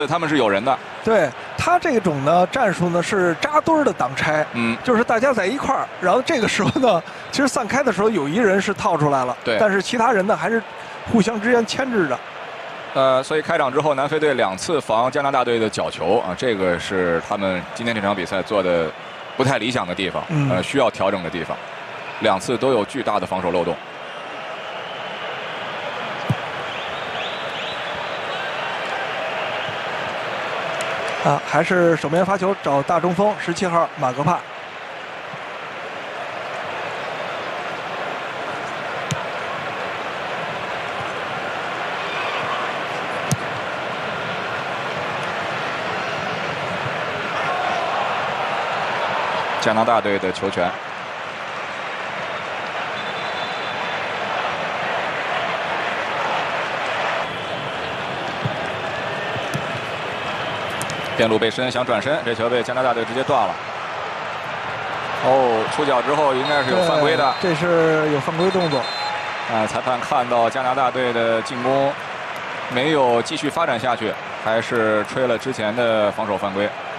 他们是有人的。 对他这种呢战术呢是扎堆儿的挡拆，就是大家在一块儿，然后这个时候呢，其实散开的时候有一人是套出来了， 对， 但是其他人呢还是互相之间牵制着。 所以开场之后，南非队2次防加拿大队的角球啊，这个是他们今天这场比赛做的不太理想的地方，需要调整的地方。2次都有巨大的防守漏洞。 还是守边发球找大中锋17号马格帕。 加拿大队的球权。边路背身想转身，这球被加拿大队直接断了。出脚之后应该是有犯规的， 这是有犯规动作。 裁判看到加拿大队的进攻没有继续发展下去，还是吹了之前的防守犯规。